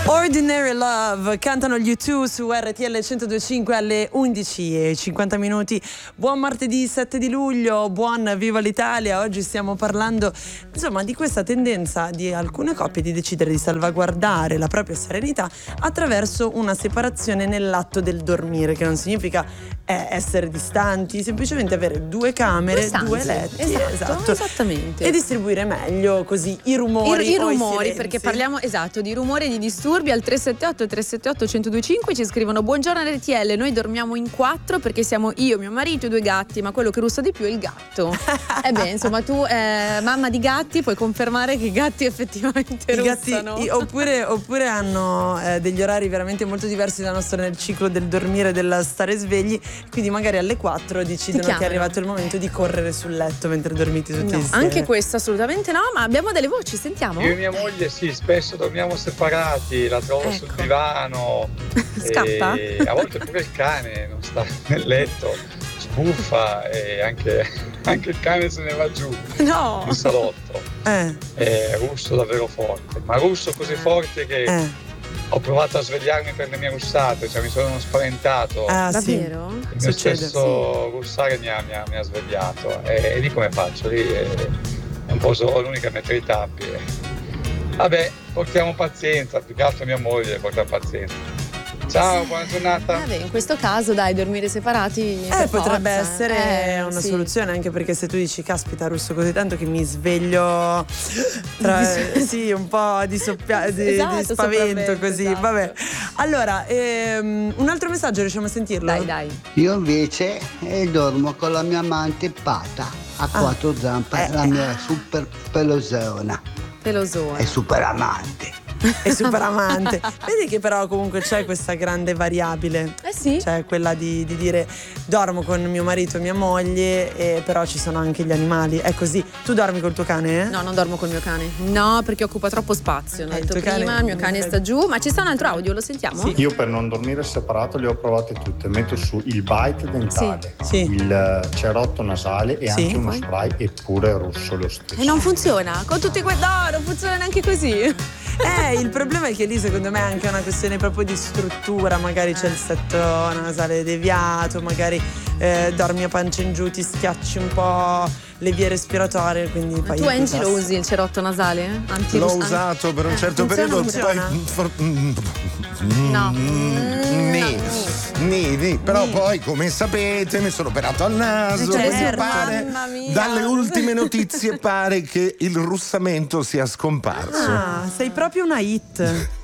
Ordinary Love, cantano gli U2 su RTL 102.5 alle 11:50. Buon martedì 7 di luglio, buon Viva l'Italia. Oggi stiamo parlando insomma di questa tendenza di alcune coppie di decidere di salvaguardare la propria serenità attraverso una separazione nell'atto del dormire, che non significa essere distanti, semplicemente avere due camere, due letti, esatto, esattamente, e distribuire meglio così i rumori, i rumori, perché parliamo di rumori e di disturbi. Al 378 378 1025 ci scrivono: buongiorno RTL, noi dormiamo in 4 perché siamo io, mio marito e 2 gatti, ma quello che russa di più è il gatto. Insomma, tu mamma di gatti puoi confermare che i gatti effettivamente russano. Oppure hanno degli orari veramente molto diversi dal nostro nel ciclo del dormire e del stare svegli, quindi magari alle 4 decidono che è arrivato il momento di correre sul letto mentre dormite tutti insieme. Anche questo assolutamente no, ma abbiamo delle voci, sentiamo. Io e mia moglie spesso dormiamo separati, la trovo sul divano. Scappa? E a volte pure il cane non sta nel letto, sbuffa, e anche il cane se ne va giù in salotto. È russo davvero forte, ma russo così forte che ho provato a svegliarmi per le mie russate, cioè mi sono spaventato. Davvero? Il mio stesso russare mi ha svegliato, e lì come faccio? Lì è un po' solo l'unica mettere i tappi. Vabbè, portiamo pazienza, più che altro mia moglie porta pazienza. Ciao, buona giornata. In questo caso dormire separati potrebbe essere una soluzione, anche perché se tu dici caspita, russo così tanto che mi sveglio un po' di spavento così, esatto. Vabbè. Allora, un altro messaggio, riusciamo a sentirlo? Dai. Io invece dormo con la mia amante Pata a 4 zampe, la mia super pelosona. È super amante. È super amante. Vedi che però comunque c'è questa grande variabile. Sì. Cioè quella di dire dormo con mio marito e mia moglie, però ci sono anche gli animali. È così. Tu dormi col tuo cane? No, non dormo col mio cane. No, perché occupa troppo spazio. L'ho detto prima, il mio cane sta giù. Ma ci sta un altro audio, lo sentiamo? Sì. Io per non dormire separato le ho provate tutte. Metto su il bite dentale, il cerotto nasale e anche uno spray, eppure russo lo stesso. E non funziona? Con tutti no, non funziona neanche così. Il problema è che lì secondo me è anche una questione proprio di struttura, magari c'è il setto nasale deviato, magari dormi a pancia in giù, ti schiacci un po' le vie respiratorie, quindi poi tu Angie lo usi il cerotto nasale? L'ho usato per un certo periodo, però poi come sapete mi sono operato al naso, dalle ultime notizie pare che il russamento sia scomparso. Sei proprio una hit.